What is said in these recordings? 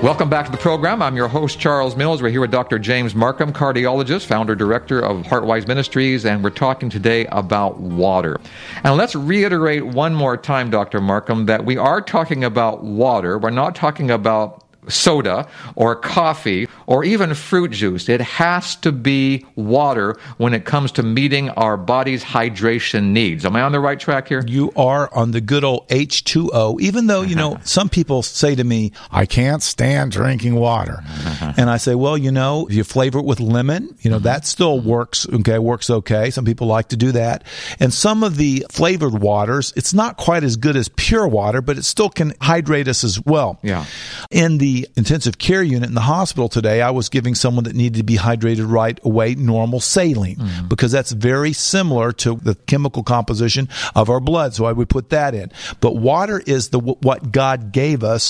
Welcome back to the program. I'm your host, Charles Mills. We're here with Dr. James Marcum, cardiologist, founder-director of HeartWise Ministries, and we're talking today about water. And let's reiterate one more time, Dr. Marcum, that we are talking about water. We're not talking about soda or coffee or even fruit juice. It has to be water when it comes to meeting our body's hydration needs. Am I on the right track here? You are on the good old H2O, even though, some people say to me, I can't stand drinking water. And I say, well, if you flavor it with lemon, that still works okay. Some people like to do that. And some of the flavored waters, it's not quite as good as pure water, but it still can hydrate us as well. Yeah. In the intensive care unit in the hospital today, I was giving someone that needed to be hydrated right away normal saline, because that's very similar to the chemical composition of our blood. So I would put that in. But water is what God gave us.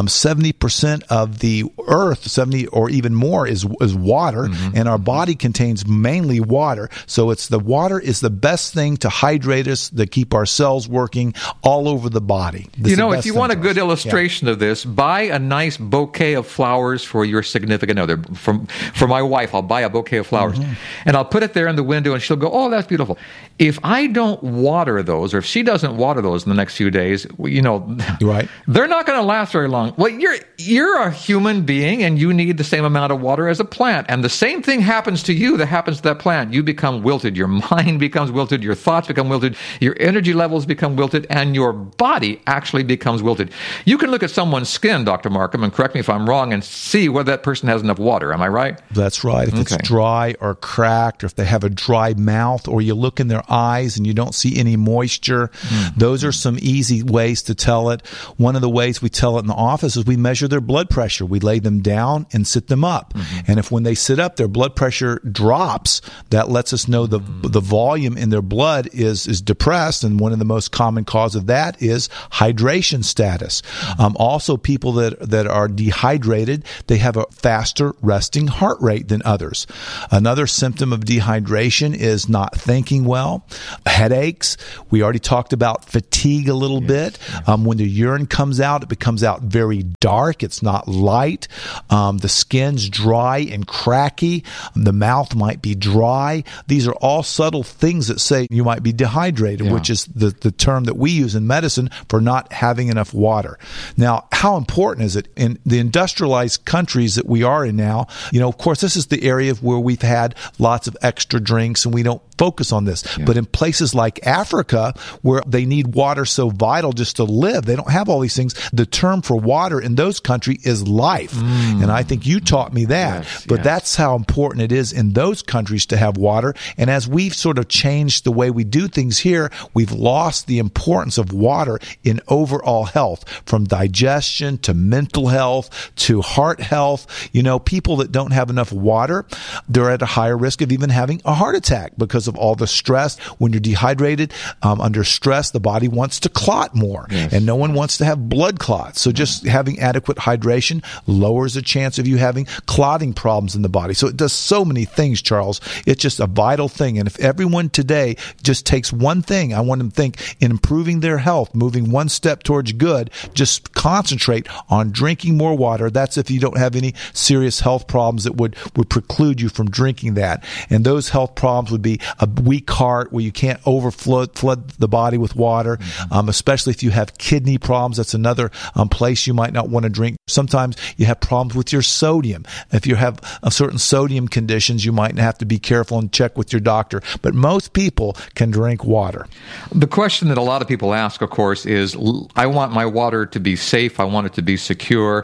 70% of the earth, 70 or even more, is water, and our body contains mainly water. So the water is the best thing to hydrate us, to keep our cells working all over the body. If you want a good illustration of this, buy a nice bouquet of flowers for your significant other. For my wife, I'll buy a bouquet of flowers, and I'll put it there in the window, and she'll go, oh, that's beautiful. If I don't water those, or if she doesn't water those in the next few days, right, they're not going to last very long. Well, you're a human being, and you need the same amount of water as a plant, and the same thing happens to you that happens to that plant. You become wilted. Your mind becomes wilted. Your thoughts become wilted. Your energy levels become wilted, and your body actually becomes wilted. You can look at someone's skin, Dr. Marcum, and correct me if I'm wrong, and see whether that person has enough water. Am I right? That's right. If it's dry or cracked, or if they have a dry mouth, or you look in their eyes and you don't see any moisture, those are some easy ways to tell it. One of the ways we tell it in the office is we measure their blood pressure. We lay them down and sit them up. And if when they sit up, their blood pressure drops, that lets us know the volume in their blood is depressed, and one of the most common cause of that is hydration status. Also, people that are dehydrated, they have a faster resting heart rate than others. Another symptom of dehydration is not thinking well, headaches. We already talked about fatigue a little bit. When the urine comes out, it becomes out very dark. It's not light. The skin's dry and cracky. The mouth might be dry. These are all subtle things that say you might be dehydrated, which is the term that we use in medicine for not having enough water. Now, how important is it in the industrialized countries that we are in now? Of course, this is the area where we've had lots of extra drinks, and we don't focus on this. But in places like Africa, where they need water so vital just to live, they don't have all these things. The term for water in those countries is life. And I think you taught me that. But that's how important it is in those countries to have water. And as we've sort of changed the way we do things here, we've lost the importance of water in overall health, from digestion to mental health to heart health. People that don't have enough water, they're at a higher risk of even having a heart attack because of all the stress. When you're dehydrated, under stress, the body wants to clot more, and no one wants to have blood clots. So just having adequate hydration lowers the chance of you having clotting problems in the body. So it does so many things, Charles. It's just a vital thing. And if everyone today just takes one thing, I want them to think in improving their health, moving one step towards good, just concentrate on drinking more water. That's if you don't have any serious health problems that would preclude you from drinking that. And those health problems would be a weak heart, where you can't flood the body with water, especially if you have kidney problems. That's another place you might not want to drink. Sometimes you have problems with your sodium. If you have certain sodium conditions, you might have to be careful and check with your doctor. But most people can drink water. The question that a lot of people ask, of course, is, I want my water to be safe. I want it to be secure.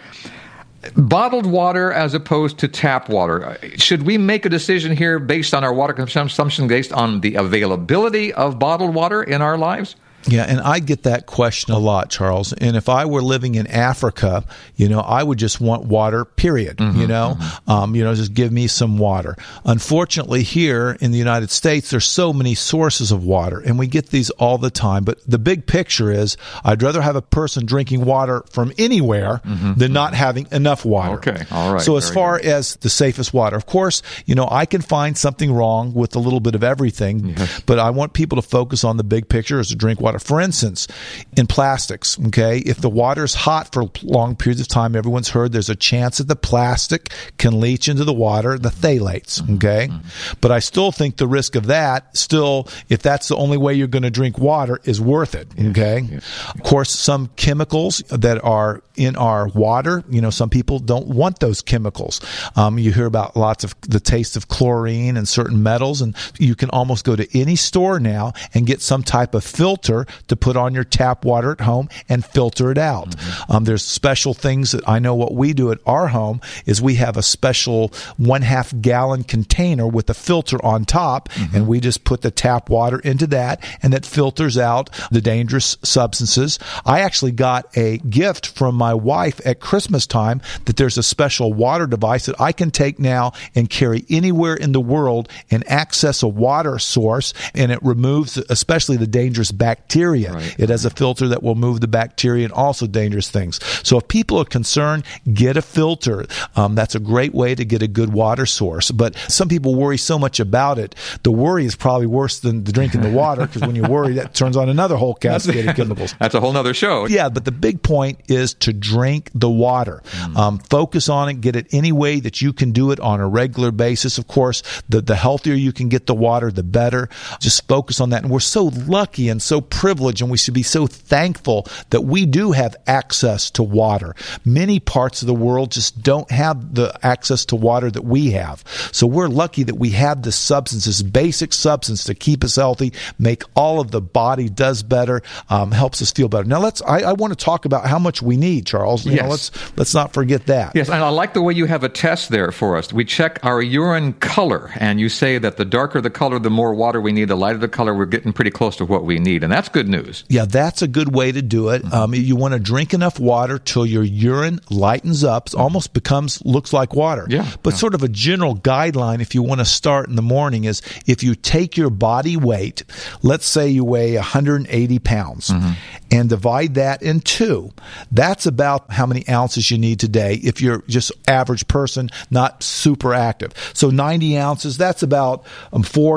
Bottled water as opposed to tap water. Should we make a decision here based on our water consumption, based on the availability of bottled water in our lives? Yeah, and I get that question a lot, Charles. And if I were living in Africa, I would just want water, period. Just give me some water. Unfortunately, here in the United States, there's so many sources of water, and we get these all the time. But the big picture is, I'd rather have a person drinking water from anywhere than not having enough water. Okay, all right. So as far as the safest water, of course, I can find something wrong with a little bit of everything, but I want people to focus on the big picture, is to drink water water. For instance, in plastics, okay, if the water's hot for long periods of time, everyone's heard there's a chance that the plastic can leach into the water, the phthalates, okay? But I still think the risk of that, still, if that's the only way you're going to drink water, is worth it, okay? Of course, some chemicals that are in our water, some people don't want those chemicals. You hear about lots of the taste of chlorine and certain metals, and you can almost go to any store now and get some type of filter to put on your tap water at home and filter it out. There's special things that I know what we do at our home is we have a special 1/2 gallon container with a filter on top, and we just put the tap water into that, and that filters out the dangerous substances. I actually got a gift from my wife at Christmas time that there's a special water device that I can take now and carry anywhere in the world and access a water source, and it removes especially the dangerous bacteria. Right. It has a filter that will move the bacteria and also dangerous things. So if people are concerned, get a filter. That's a great way to get a good water source. But some people worry so much about it. The worry is probably worse than the drinking the water, because when you worry, that turns on another whole cascade of chemicals. That's a whole nother show. Yeah, but the big point is to drink the water. Focus on it. Get it any way that you can do it on a regular basis. Of course, the healthier you can get the water, the better. Just focus on that. And we're so lucky and so privileged, and we should be so thankful that we do have access to water. Many parts of the world just don't have the access to water that we have. So we're lucky that we have the substances, basic substance to keep us healthy, make all of the body does better, helps us feel better. Now I want to talk about how much we need, Charles. Let's not forget that. Yes, and I like the way you have a test there for us. We check our urine color, and you say that the darker the color, the more water we need. The lighter the color, we're getting pretty close to what we need, and that's good news. Yeah, that's a good way to do it. You want to drink enough water till your urine lightens up, almost looks like water. But sort of a general guideline, if you want to start in the morning, is if you take your body weight, let's say you weigh 180 pounds, and divide that in 2. That's about how many ounces you need today if you're just average person, not super active. So 90 ounces, that's about 4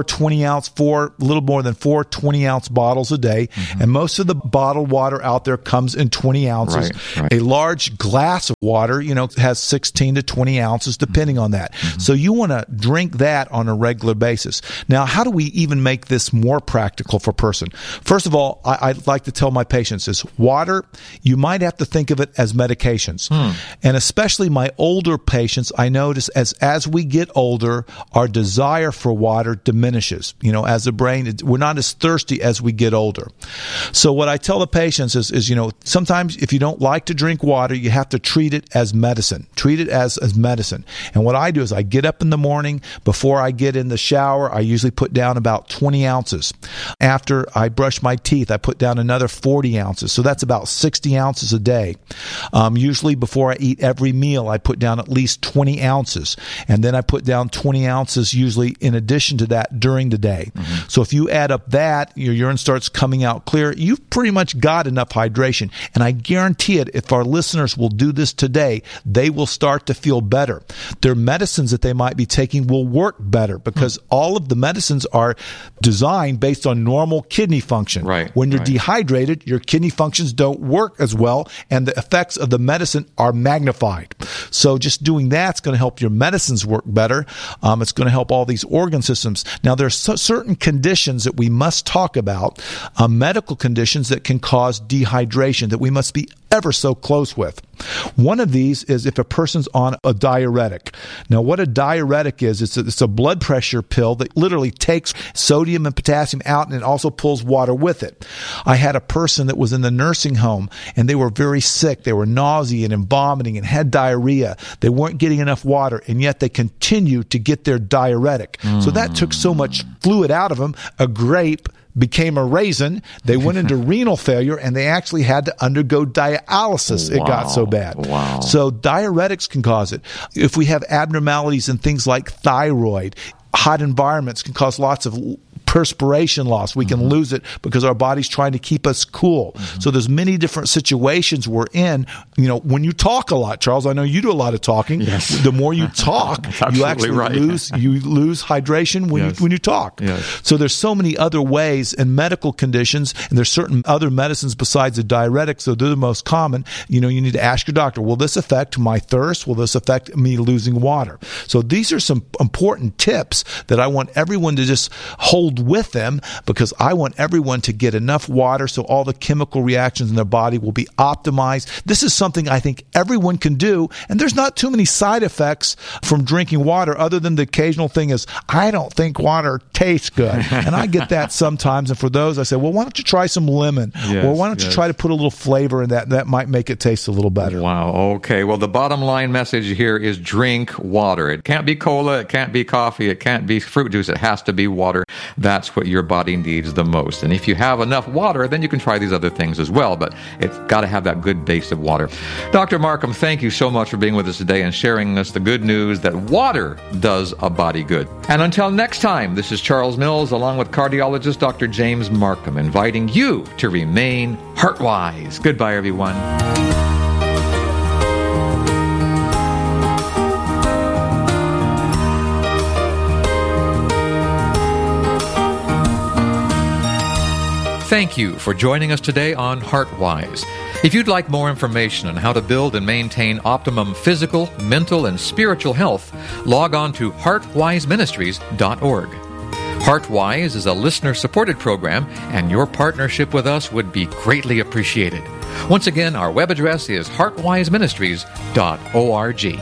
little more than 4 20-ounce bottles a day. And most of the bottled water out there comes in 20 ounces. Right. A large glass of water, has 16 to 20 ounces, depending on that. So you want to drink that on a regular basis. Now, how do we even make this more practical for a person? First of all, I'd like to tell my patients is water, you might have to think of it as medications. And especially my older patients, I notice as we get older, our desire for water diminishes. As a brain, we're not as thirsty as we get older. So what I tell the patients is sometimes if you don't like to drink water, you have to treat it as medicine. Treat it as medicine. And what I do is I get up in the morning, before I get in the shower, I usually put down about 20 ounces. After I brush my teeth, I put down another 40 ounces. So that's about 60 ounces a day. Usually before I eat every meal, I put down at least 20 ounces. And then I put down 20 ounces usually in addition to that during the day. So if you add up that, your urine starts coming out clear, you've pretty much got enough hydration. And I guarantee it, if our listeners will do this today, they will start to feel better. Their medicines that they might be taking will work better because all of the medicines are designed based on normal kidney function. When you're dehydrated, your kidney functions don't work as well, and the effects of the medicine are magnified. So just doing that's going to help your medicines work better. It's going to help all these organ systems. Now, there's certain conditions that we must talk about, medical conditions that can cause dehydration that we must be ever so close with. One of these is if a person's on a diuretic. Now, what a diuretic is, it's a blood pressure pill that literally takes sodium and potassium out and it also pulls water with it. I had a person that was in the nursing home and they were very sick. They were nauseous and vomiting and had diarrhea. They weren't getting enough water, and yet they continued to get their diuretic. So that took so much fluid out of them. A grape became a raisin. They went into renal failure, and they actually had to undergo dialysis. It got so bad. So diuretics can cause it. If we have abnormalities in things like thyroid, hot environments can cause lots of perspiration loss. We can lose it because our body's trying to keep us cool. So there's many different situations we're in. You know, when you talk a lot, Charles, I know you do a lot of talking. Yes. The more you talk, you actually lose hydration when you talk. Yes. So there's so many other ways in medical conditions, and there's certain other medicines besides the diuretics, so they're the most common. You know, you need to ask your doctor, will this affect my thirst? Will this affect me losing water? So these are some important tips that I want everyone to just hold with them, because I want everyone to get enough water so all the chemical reactions in their body will be optimized. This is something I think everyone can do, and there's not too many side effects from drinking water other than the occasional thing is, I don't think water tastes good. And I get that sometimes, and for those I say, well, why don't you try some lemon? Or why don't you try to put a little flavor in that? That might make it taste a little better. Wow. Okay. Well, the bottom line message here is drink water. It can't be cola. It can't be coffee. It can't be fruit juice. It has to be water. That's what your body needs the most. And if you have enough water, then you can try these other things as well. But it's got to have that good base of water. Dr. Marcum, thank you so much for being with us today and sharing us the good news that water does a body good. And until next time, this is Charles Mills along with cardiologist Dr. James Marcum, inviting you to remain heart-wise. Goodbye, everyone. Thank you for joining us today on HeartWise. If you'd like more information on how to build and maintain optimum physical, mental, and spiritual health, log on to heartwiseministries.org. HeartWise is a listener-supported program, and your partnership with us would be greatly appreciated. Once again, our web address is heartwiseministries.org.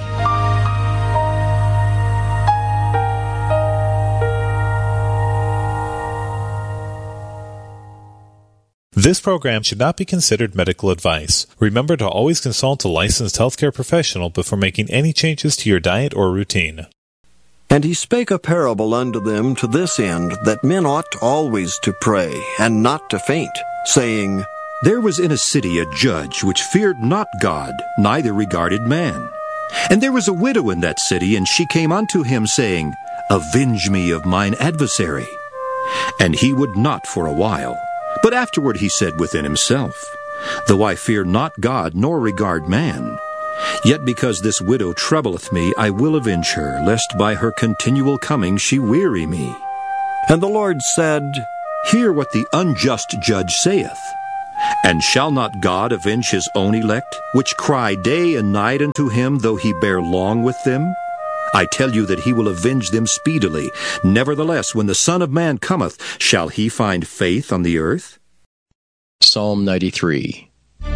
This program should not be considered medical advice. Remember to always consult a licensed healthcare professional before making any changes to your diet or routine. And he spake a parable unto them to this end, that men ought always to pray, and not to faint, saying, There was in a city a judge which feared not God, neither regarded man. And there was a widow in that city, and she came unto him, saying, Avenge me of mine adversary. And he would not for a while. But afterward he said within himself, Though I fear not God, nor regard man, yet because this widow troubleth me, I will avenge her, lest by her continual coming she weary me. And the Lord said, Hear what the unjust judge saith. And shall not God avenge his own elect, which cry day and night unto him, though he bear long with them? I tell you that he will avenge them speedily. Nevertheless, when the Son of Man cometh, shall he find faith on the earth? Psalm 93.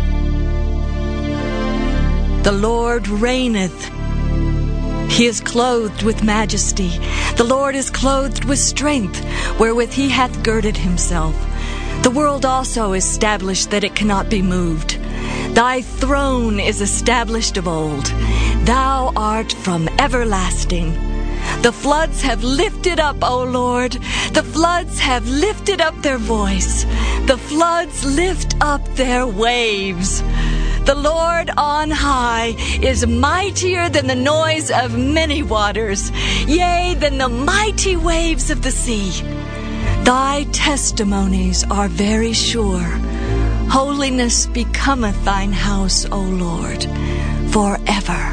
The Lord reigneth. He is clothed with majesty. The Lord is clothed with strength, wherewith he hath girded himself. The world also is established that it cannot be moved. Thy throne is established of old. Thou art from everlasting. The floods have lifted up, O Lord. The floods have lifted up their voice. The floods lift up their waves. The Lord on high is mightier than the noise of many waters, yea, than the mighty waves of the sea. Thy testimonies are very sure. Holiness becometh thine house, O Lord, forever.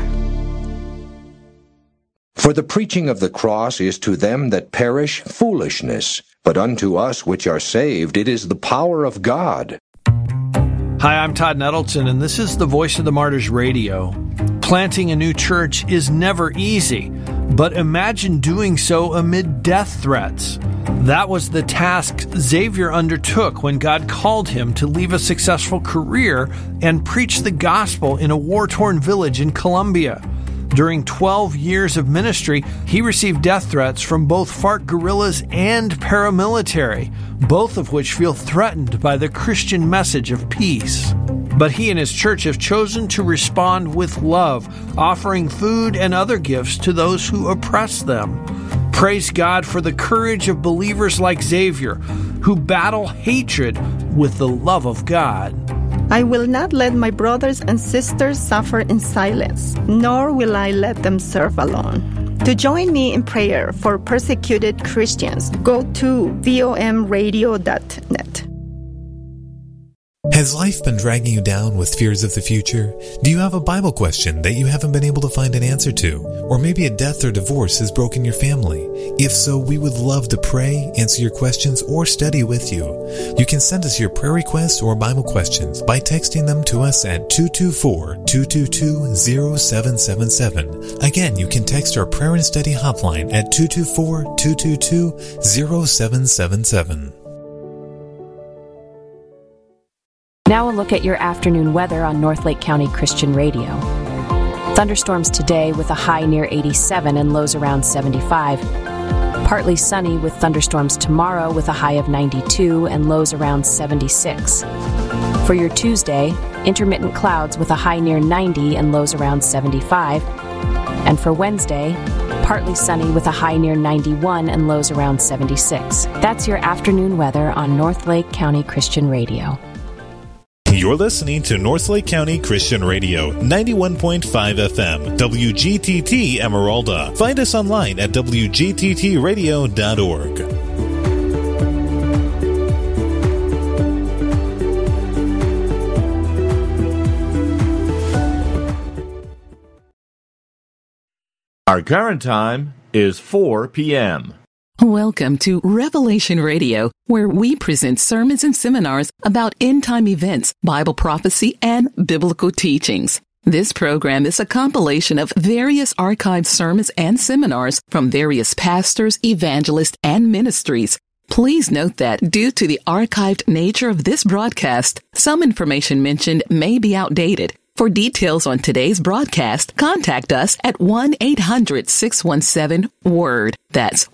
For the preaching of the cross is to them that perish foolishness, but unto us which are saved it is the power of God. Hi, I'm Todd Nettleton, and this is the Voice of the Martyrs Radio. Planting a new church is never easy, but imagine doing so amid death threats. That was the task Xavier undertook when God called him to leave a successful career and preach the gospel in a war-torn village in Colombia. During 12 years of ministry, he received death threats from both FARC guerrillas and paramilitary, both of which feel threatened by the Christian message of peace. But he and his church have chosen to respond with love, offering food and other gifts to those who oppress them. Praise God for the courage of believers like Xavier, who battle hatred with the love of God. I will not let my brothers and sisters suffer in silence, nor will I let them serve alone. To join me in prayer for persecuted Christians, go to vomradio.net. Has life been dragging you down with fears of the future? Do you have a Bible question that you haven't been able to find an answer to? Or maybe a death or divorce has broken your family? If so, we would love to pray, answer your questions, or study with you. You can send us your prayer requests or Bible questions by texting them to us at 224-222-0777. Again, you can text our prayer and study hotline at 224-222-0777. Now a look at your afternoon weather on Northlake County Christian Radio. Thunderstorms today with a high near 87 and lows around 75. Partly sunny with thunderstorms tomorrow with a high of 92 and lows around 76. For your Tuesday, intermittent clouds with a high near 90 and lows around 75. And for Wednesday, partly sunny with a high near 91 and lows around 76. That's your afternoon weather on Northlake County Christian Radio. You're listening to Northlake County Christian Radio, 91.5 FM, WGTT Emeralda. Find us online at wgttradio.org. Our current time is 4 p.m. Welcome to Revelation Radio, where we present sermons and seminars about end-time events, Bible prophecy, and biblical teachings. This program is a compilation of various archived sermons and seminars from various pastors, evangelists, and ministries. Please note that due to the archived nature of this broadcast, some information mentioned may be outdated. For details on today's broadcast, contact us at 1-800-617-WORD. That's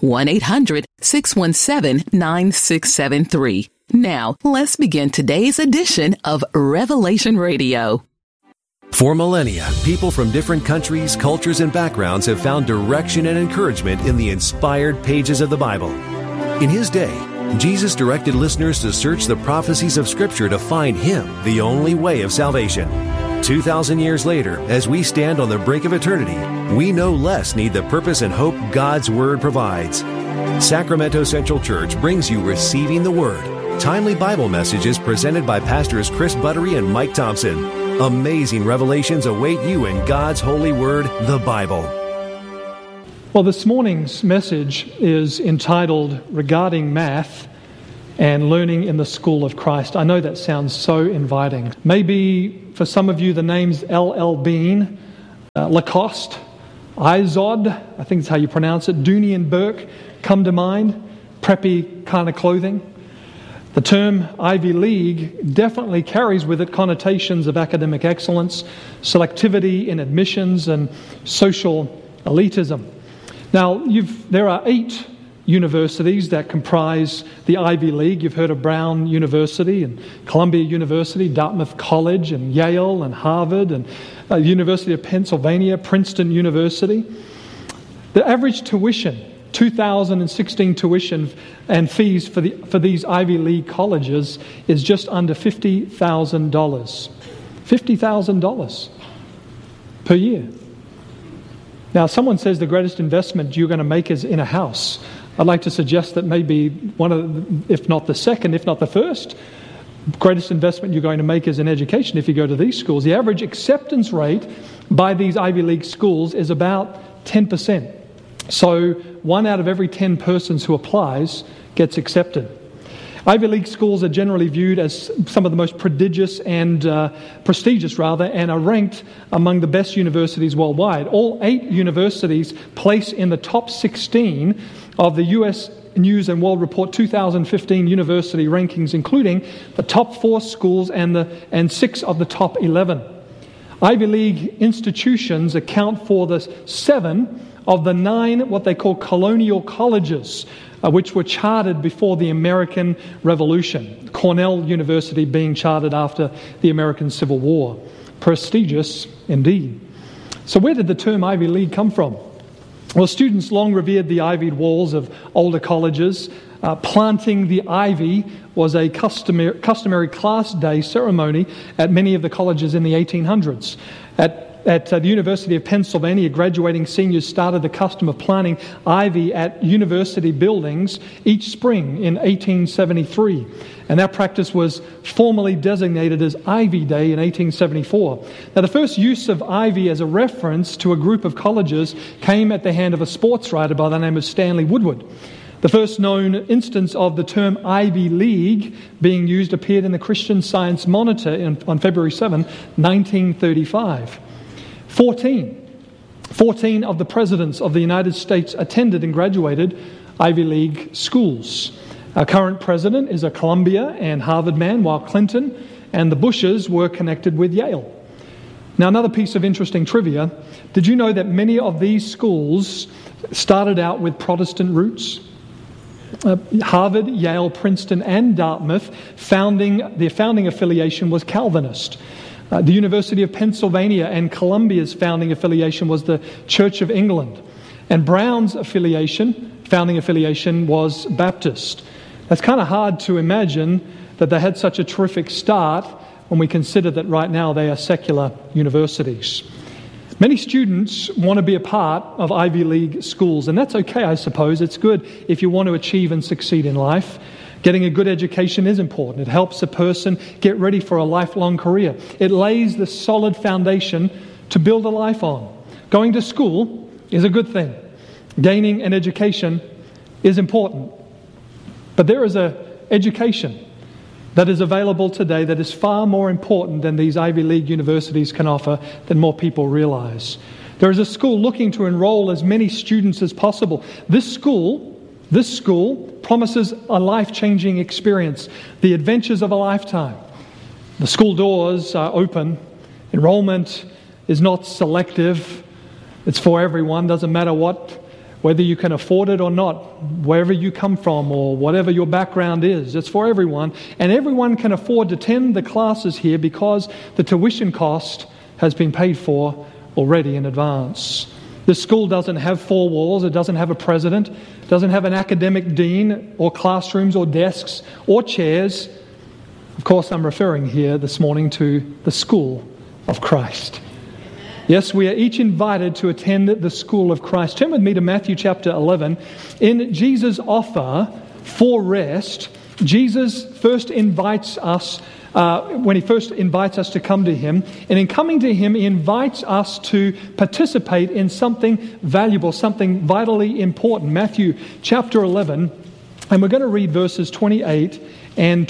1-800-617-9673. Now, let's begin today's edition of Revelation Radio. For millennia, people from different countries, cultures, and backgrounds have found direction and encouragement in the inspired pages of the Bible. In His day, Jesus directed listeners to search the prophecies of Scripture to find Him, the only way of salvation. 2,000 years later, as we stand on the brink of eternity, we no less need the purpose and hope God's Word provides. Sacramento Central Church brings you Receiving the Word, timely Bible messages presented by Pastors Chris Buttery and Mike Thompson. Amazing revelations await you in God's holy Word, the Bible. Well, this morning's message is entitled Regarding Math and Learning in the School of Christ. I know that sounds so inviting. Maybe for some of you the names L.L. Bean, Lacoste, Izod, I think that's how you pronounce it, Dooney and Burke come to mind, preppy kind of clothing. The term Ivy League definitely carries with it connotations of academic excellence, selectivity in admissions, and social elitism. Now, there are 8 universities that comprise the Ivy League. You've heard of Brown University and Columbia University, Dartmouth College and Yale and Harvard and University of Pennsylvania, Princeton University. The average tuition, 2016 tuition and fees for these Ivy League colleges is just under $50,000. $50,000 per year. Now, someone says the greatest investment you're going to make is in a house. I'd like to suggest that maybe one of the, if not the second, if not the first, greatest investment you're going to make is in education if you go to these schools. The average acceptance rate by these Ivy League schools is about 10%. So 1 out of every 10 persons who applies gets accepted. Ivy League schools are generally viewed as some of the most prestigious and and are ranked among the best universities worldwide. All 8 universities place in the top 16 of the U.S. News and World Report 2015 university rankings, including the top 4 schools and 6 of the top 11. Ivy League institutions account for the 7 of the 9 what they call colonial colleges, which were chartered before the American Revolution. Cornell University being chartered after the American Civil War. Prestigious indeed. So where did the term Ivy League come from? Well, students long revered the ivied walls of older colleges. Planting the ivy was a customary class day ceremony at many of the colleges in the 1800s. At at the University of Pennsylvania, graduating seniors started the custom of planting ivy at university buildings each spring in 1873. And that practice was formally designated as Ivy Day in 1874. Now, the first use of ivy as a reference to a group of colleges came at the hand of a sports writer by the name of Stanley Woodward. The first known instance of the term Ivy League being used appeared in the Christian Science Monitor on February 7, 1935. 14 of the presidents of the United States attended and graduated Ivy League schools. Our current president is a Columbia and Harvard man, while Clinton and the Bushes were connected with Yale. Now, another piece of interesting trivia. Did you know that many of these schools started out with Protestant roots? Harvard, Yale, Princeton, and Dartmouth, their founding affiliation was Calvinist. The University of Pennsylvania and Columbia's founding affiliation was the Church of England. And Brown's founding affiliation was Baptist. It's kind of hard to imagine that they had such a terrific start when we consider that right now they are secular universities. Many students want to be a part of Ivy League schools, and that's okay, I suppose. It's good if you want to achieve and succeed in life. Getting a good education is important. It helps a person get ready for a lifelong career. It lays the solid foundation to build a life on. Going to school is a good thing. Gaining an education is important. But there is an education that is available today that is far more important than these Ivy League universities can offer than more people realize. There is a school looking to enroll as many students as possible. This school promises a life-changing experience, the adventures of a lifetime. The school doors are open. Enrollment is not selective. It's for everyone. Doesn't matter whether you can afford it or not, wherever you come from or whatever your background is. It's for everyone. And everyone can afford to attend the classes here because the tuition cost has been paid for already in advance. This school doesn't have four walls. It doesn't have a president. It doesn't have an academic dean or classrooms or desks or chairs. Of course, I'm referring here this morning to the School of Christ. Yes, we are each invited to attend the School of Christ. Turn with me to Matthew chapter 11. In Jesus' offer for rest, Jesus first invites us, when he first invites us to come to him, and in coming to him, he invites us to participate in something valuable, something vitally important. Matthew chapter 11, and we're going to read verses 28 and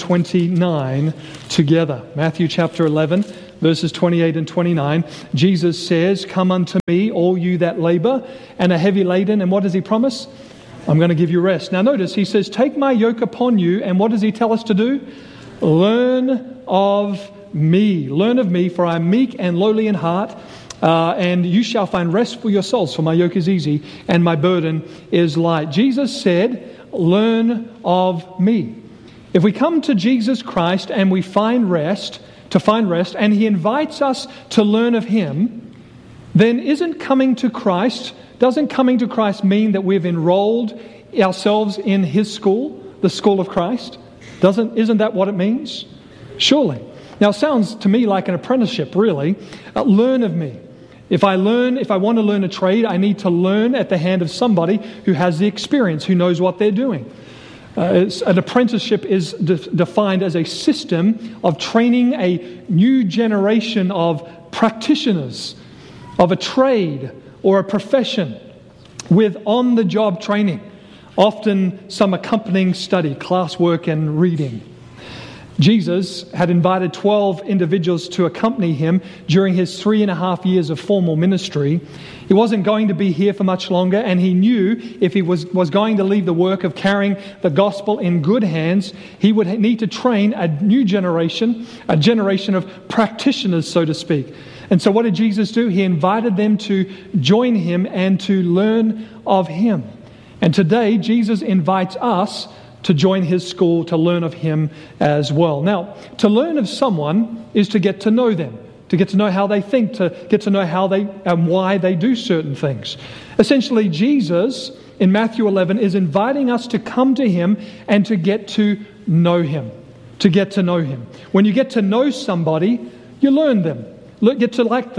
29 together. Matthew chapter 11, verses 28 and 29, Jesus says, "Come unto me, all you that labor and are heavy laden." And what does he promise? I'm going to give you rest. Now notice, he says, "Take my yoke upon you." And what does he tell us to do? "Learn of me. Learn of me, for I am meek and lowly in heart, and you shall find rest for your souls. For my yoke is easy and my burden is light." Jesus said, "Learn of me." If we come to Jesus Christ and we find rest, and he invites us to learn of him, then doesn't coming to Christ mean that we've enrolled ourselves in his school, the School of Christ? Isn't that what it means? Surely. Now it sounds to me like an apprenticeship, really. Learn of me. If I want to learn a trade, I need to learn at the hand of somebody who has the experience, who knows what they're doing. An apprenticeship is defined as a system of training a new generation of practitioners of a trade or a profession with on-the-job training, often some accompanying study, classwork and reading. Jesus had invited 12 individuals to accompany him during his 3.5 years of formal ministry. He wasn't going to be here for much longer, and he knew if he was going to leave the work of carrying the gospel in good hands, he would need to train a new generation, a generation of practitioners, so to speak. And so what did Jesus do? He invited them to join him and to learn of him. And today, Jesus invites us to join his school, to learn of him as well. Now, to learn of someone is to get to know them, to get to know how they think, to get to know how they and why they do certain things. Essentially, Jesus in Matthew 11 is inviting us to come to him and to get to know him, When you get to know somebody, you learn them, get to like them.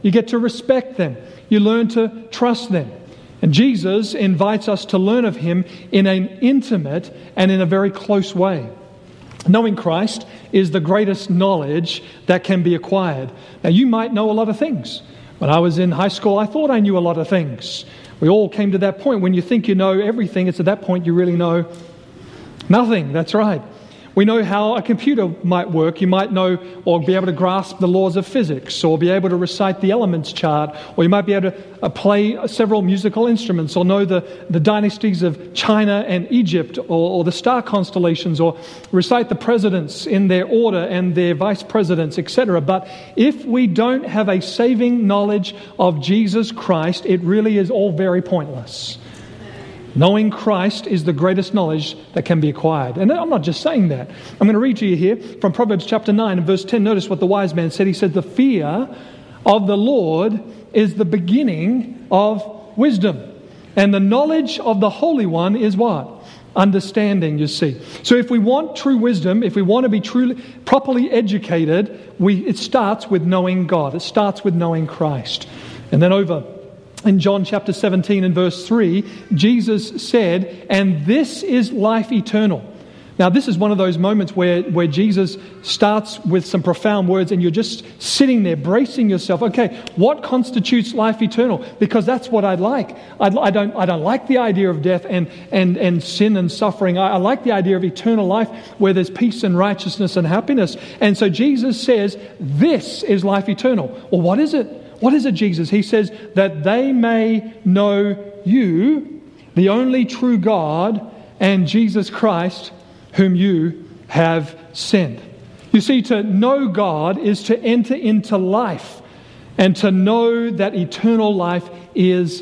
You get to respect them. You learn to trust them. And Jesus invites us to learn of Him in an intimate and in a very close way. Knowing Christ is the greatest knowledge that can be acquired. Now, you might know a lot of things. When I was in high school, I thought I knew a lot of things. We all came to that point. When you think you know everything, it's at that point you really know nothing. That's right. We know how a computer might work. You might know or be able to grasp the laws of physics, or be able to recite the elements chart, or you might be able to play several musical instruments, or know the dynasties of China and Egypt, or the star constellations, or recite the presidents in their order and their vice presidents, etc. But if we don't have a saving knowledge of Jesus Christ, it really is all very pointless. Knowing Christ is the greatest knowledge that can be acquired. And I'm not just saying that. I'm going to read to you here from Proverbs chapter 9 and verse 10. Notice what the wise man said. He said, the fear of the Lord is the beginning of wisdom. And the knowledge of the Holy One is what? Understanding, you see. So if we want true wisdom, if we want to be truly, properly educated, it starts with knowing God. It starts with knowing Christ. And then over in John chapter 17 and verse 3, Jesus said, and this is life eternal. Now, this is one of those moments where Jesus starts with some profound words and you're just sitting there bracing yourself. Okay, what constitutes life eternal? Because that's what I'd like. I don't like the idea of death and sin and suffering. I like the idea of eternal life where there's peace and righteousness and happiness. And so Jesus says, this is life eternal. Well, what is it? What is it, Jesus? He says, that they may know you, the only true God, and Jesus Christ, whom you have sent. You see, to know God is to enter into life, and to know that eternal life is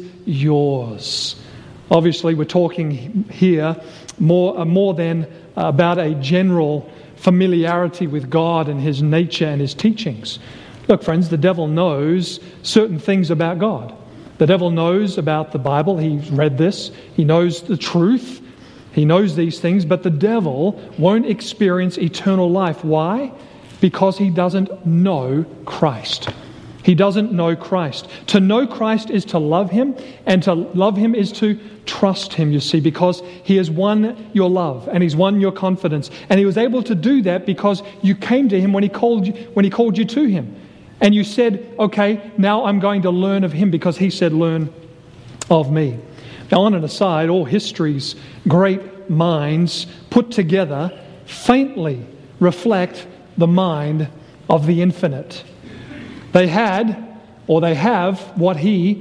yours. Obviously, we're talking here more than about a general familiarity with God and His nature and His teachings. Look, friends, the devil knows certain things about God. The devil knows about the Bible. He's read this. He knows the truth. He knows these things, but the devil won't experience eternal life. Why? Because he doesn't know Christ. He doesn't know Christ. To know Christ is to love Him, and to love Him is to trust Him, you see, because He has won your love and He's won your confidence. And He was able to do that because you came to Him when He called you to Him. And you said, okay, now I'm going to learn of Him because He said, learn of me. Now, on an aside, all history's great minds put together faintly reflect the mind of the infinite. They had, or they have, what He